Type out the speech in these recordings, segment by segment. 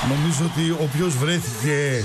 Νομίζω ότι όποιος βρέθηκε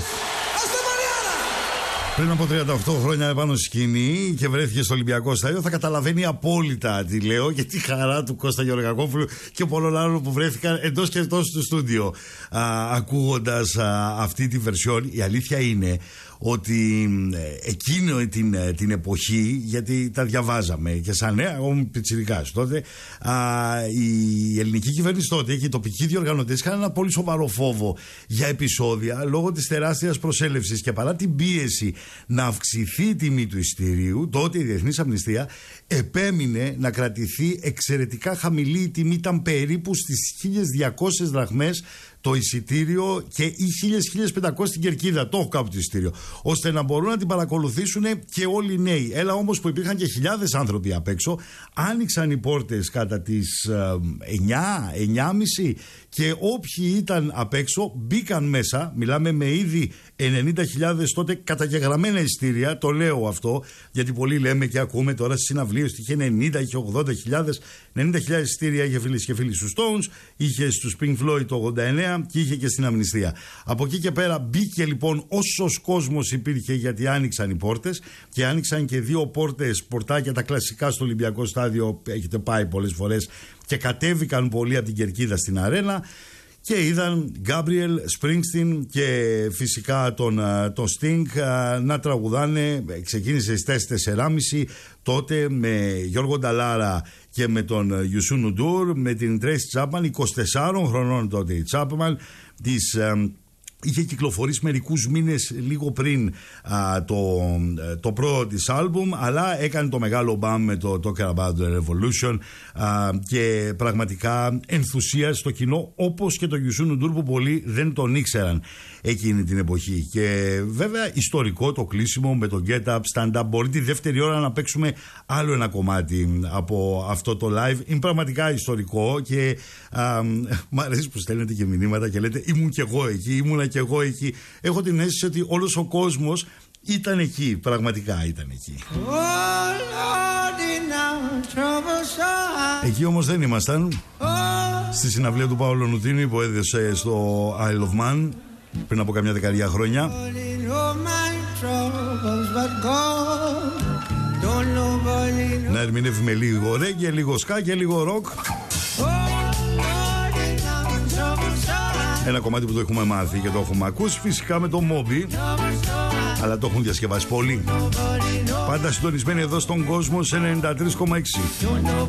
πριν από 38 χρόνια επάνω στη σκηνή και βρέθηκε στο Ολυμπιακό Στάδιο θα καταλαβαίνει απόλυτα τι λέω και τη χαρά του Κώστα Γεωργακόπουλου και πολλών άλλων που βρέθηκαν εντός και εκτός του στούντιο ακούγοντας αυτή τη βερσιόν. Η αλήθεια είναι ότι εκείνη την εποχή, γιατί τα διαβάζαμε και σαν νέα, εγώ ήμουν πιτσιρικάς τότε, η ελληνική κυβέρνηση τότε και οι τοπικοί διοργανωτές είχαν ένα πολύ σοβαρό φόβο για επεισόδια λόγω της τεράστιας προσέλευσης και παρά την πίεση να αυξηθεί η τιμή του εισιτηρίου, τότε η Διεθνής Αμνηστία επέμεινε να κρατηθεί εξαιρετικά χαμηλή η τιμή, ήταν περίπου στις 1.200 δραχμές το εισιτήριο και ή 1.000-1.500 στην κερκίδα, το έχω κάπου το εισιτήριο, ώστε να μπορούν να την παρακολουθήσουν και όλοι οι νέοι. Έλα όμως που υπήρχαν και χιλιάδες άνθρωποι απ' έξω, άνοιξαν οι πόρτες κατά τις 9.30 και όποιοι ήταν απ' έξω μπήκαν μέσα. Μιλάμε με ήδη 90.000 τότε καταγεγραμμένα εισιτήρια. Το λέω αυτό γιατί πολλοί λέμε και ακούμε τώρα στις συναυλίες ότι είχε 90, είχε 80.000. 90.000 εισιτήρια είχε φίλες και φίλοι στους Stones, είχε στους Pink Floyd το 89 και είχε και στην Αμνηστία. Από εκεί και πέρα μπήκε λοιπόν όσος κόσμος υπήρχε, γιατί άνοιξαν οι πόρτες και άνοιξαν και δύο πορτάκια τα κλασικά στο Ολυμπιακό Στάδιο. Έχετε πάει πολλές φορές και κατέβηκαν πολλοί από την κερκίδα στην αρένα και είδαν Gabriel, Springsteen και φυσικά τον Sting να τραγουδάνε. Ξεκίνησε στις 4.30 τότε με Γιώργο Νταλάρα και με τον Youssou N'Dour, με την Tracy Chapman, 24 χρονών τότε η Chapman, είχε κυκλοφορήσει μερικούς μήνες λίγο πριν το πρώτο της άλμπουμ, αλλά έκανε το μεγάλο μπαμ με το Talk About the Revolution και πραγματικά ενθουσίασε στο κοινό, όπως και το Youssou N'Dour που πολλοί δεν τον ήξεραν εκείνη την εποχή. Και βέβαια ιστορικό το κλείσιμο με το Get Up, Stand Up. Μπορεί τη δεύτερη ώρα να παίξουμε άλλο ένα κομμάτι από αυτό το live. Είναι πραγματικά ιστορικό και μ' αρέσει που στέλνετε και μηνύματα και λέτε ήμουν και εγώ εκεί, ήμουνα και εγώ εκεί. Έχω την αίσθηση ότι όλος ο κόσμος ήταν εκεί, πραγματικά ήταν εκεί. Εκεί όμως δεν ήμασταν. Στη συναυλία του Παύλου Νουτίνη που έδωσε στο Isle of Man πριν από καμιά δεκαετία χρόνια. Να ερμηνεύει με λίγο ρέγγε, λίγο σκά και λίγο ροκ. Ένα κομμάτι που το έχουμε μάθει και το έχουμε ακούσει φυσικά με το Moby, αλλά το έχουν διασκευάσει πολύ. Πάντα συντονισμένοι εδώ στον κόσμο σε 93,6.